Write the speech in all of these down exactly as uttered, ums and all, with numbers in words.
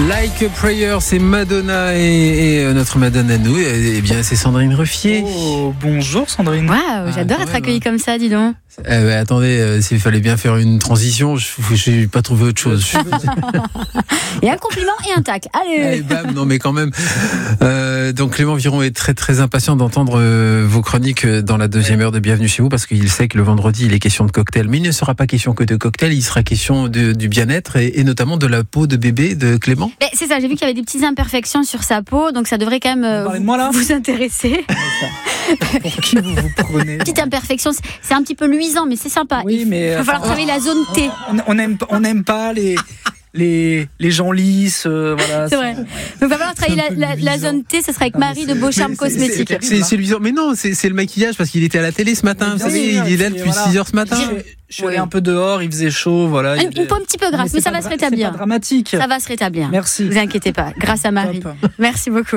Like a Prayer, c'est Madonna et, et notre Madonna à nous, et, et bien c'est Sandrine Ruffier. Oh, bonjour Sandrine. Waouh, j'adore ah, être accueillie comme ça, dis donc. Euh, bah, attendez, euh, s'il fallait bien faire une transition, je n'ai pas trouvé autre chose. Et un compliment et un tac. Allez. Allez, bam, non mais quand même. Euh, donc Clément Viron est très très impatient d'entendre euh, vos chroniques dans la deuxième heure de Bienvenue chez vous, parce qu'il sait que le vendredi il est question de cocktail, mais il ne sera pas question que de cocktail, il sera question de, du bien-être et, et notamment de la peau de bébé de Clément. Mais c'est ça, j'ai vu qu'il y avait des petites imperfections sur sa peau, donc ça devrait quand même euh, vous, moi, là vous intéresser. Pour qui vous vous prenez? Petite imperfection, c'est un petit peu luisant, mais c'est sympa. Oui, il mais va falloir enfin, travailler la zone T. On n'aime on n'aime pas les les les gens lisses, euh, voilà. C'est vrai. Donc il va falloir travailler la, la, la zone T. Ce sera avec Marie de Beaucharme Cosmétiques. C'est, c'est, c'est luisant, mais non, c'est, c'est le maquillage parce qu'il était à la télé ce matin. Vous savez, il est là depuis voilà. six heures ce matin. Je suis allé un peu dehors, il faisait chaud, voilà. Une, une peau un petit peu grasse, mais, mais ça va dra- se rétablir. C'est pas dramatique. Ça va se rétablir. Merci. Ne vous inquiétez pas, grâce à Marie. Top. Merci beaucoup.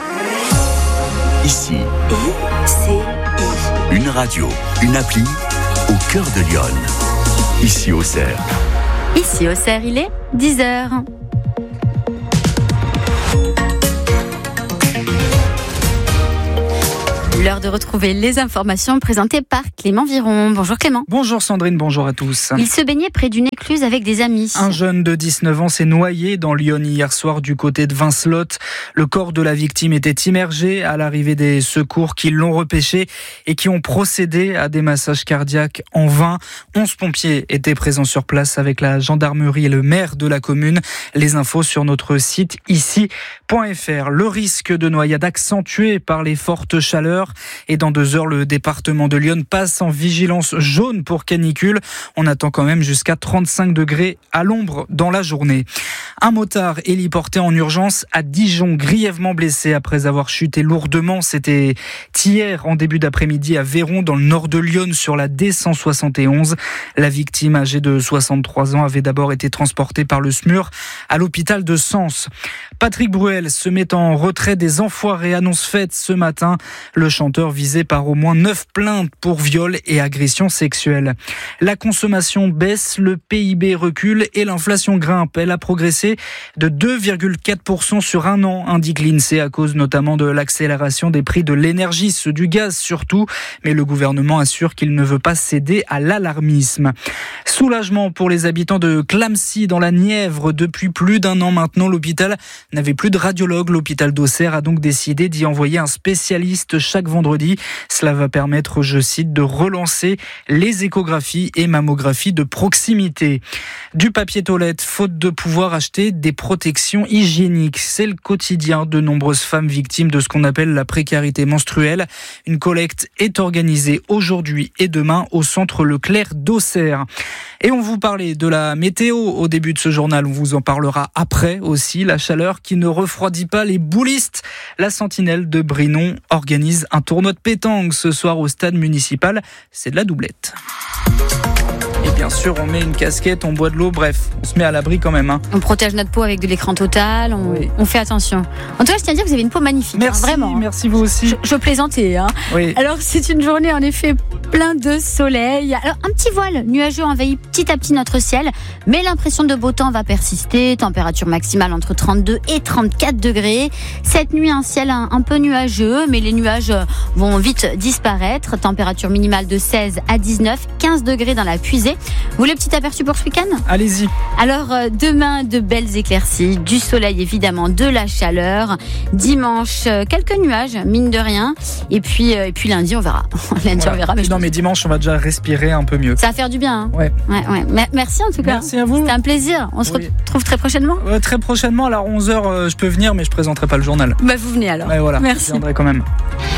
Ici, une radio, une appli au cœur de Lyon. Ici au Cerf. Ici au Cerf, il est dix heures. L'heure de retrouver les informations présentées par Clément Viron. Bonjour Clément. Bonjour Sandrine, bonjour à tous. Il se baignait près d'une écluse avec des amis. Un jeune de dix-neuf ans s'est noyé dans Lyon hier soir du côté de Vincelotte. Le corps de la victime était immergé à l'arrivée des secours qui l'ont repêché et qui ont procédé à des massages cardiaques en vain. Onze pompiers étaient présents sur place avec la gendarmerie et le maire de la commune. Les infos sur notre site ici point f r. Le risque de noyade accentué par les fortes chaleurs. Et dans deux heures, le département de Lyon passe en vigilance jaune pour canicule. On attend quand même jusqu'à trente-cinq degrés à l'ombre dans la journée. Un motard héliporté en urgence à Dijon, grièvement blessé après avoir chuté lourdement. C'était hier en début d'après-midi à Véron, dans le nord de Lyon, sur la D cent soixante et onze. La victime, âgée de soixante-trois ans, avait d'abord été transportée par le S M U R à l'hôpital de Sens. Patrick Bruel se met en retrait des enfoirés, annonce faite ce matin. Le chanteur visé par au moins neuf plaintes pour viol et agression sexuelle. La consommation baisse, le P I B recule et l'inflation grimpe. Elle a progressé de deux virgule quatre pour cent sur un an, indique l'INSEE, à cause notamment de l'accélération des prix de l'énergie, ceux du gaz surtout. Mais le gouvernement assure qu'il ne veut pas céder à l'alarmisme. Soulagement pour les habitants de Clamecy dans la Nièvre. Depuis plus d'un an maintenant, l'hôpital n'avait plus de radiologue. L'hôpital d'Auxerre a donc décidé d'y envoyer un spécialiste chaque vendredi. Cela va permettre, je cite, de relancer les échographies et mammographies de proximité. Du papier toilette, faute de pouvoir acheter des protections hygiéniques. C'est le quotidien de nombreuses femmes victimes de ce qu'on appelle la précarité menstruelle. Une collecte est organisée aujourd'hui et demain au centre Leclerc d'Auxerre. Et on vous parlait de la météo au début de ce journal. On vous en parlera après aussi. La chaleur qui ne refroidit pas les boulistes. La Sentinelle de Brinon organise un tournoi de pétanque ce soir au stade municipal. C'est de la doublette. Et bien sûr, on met une casquette, on boit de l'eau, bref, on se met à l'abri quand même. Hein. On protège notre peau avec de l'écran total, on, oui. on fait attention. En tout cas, je tiens à dire que vous avez une peau magnifique. Merci, hein, vraiment. Merci vous aussi. Je, je plaisantais. Hein. Oui. Alors, c'est une journée en effet plein de soleil. Alors, un petit voile nuageux envahit petit à petit notre ciel, mais l'impression de beau temps va persister. Température maximale entre trente-deux et trente-quatre degrés. Cette nuit, un ciel un, un peu nuageux, mais les nuages vont vite disparaître. Température minimale de seize à dix-neuf, quinze degrés dans la puisée. Vous voulez petit aperçu pour ce week-end ? Allez-y. Alors, euh, demain, de belles éclaircies, du soleil évidemment, de la chaleur. Dimanche, euh, quelques nuages, mine de rien. Et puis, euh, et puis lundi, on verra. lundi, voilà. on verra. Mais non, mais dimanche, on va déjà respirer un peu mieux. Ça va faire du bien. Hein. Ouais. Ouais, ouais. M- merci en tout cas. Merci à vous. C'était un plaisir. On se oui. retrouve très prochainement. Euh, très prochainement, alors onze heures, euh, je peux venir, mais je présenterai pas le journal. Bah, vous venez alors. Ouais, voilà. Merci. Je viendrai quand même.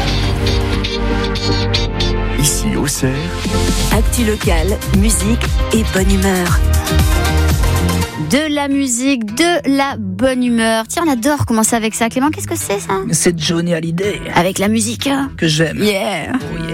Ici au Cerf. Actu locale, musique et bonne humeur. De la musique, de la bonne humeur. Tiens, on adore commencer avec ça. Clément, qu'est-ce que c'est ça ? C'est Johnny Hallyday. Avec la musique. Que j'aime. Yeah. Oh yeah.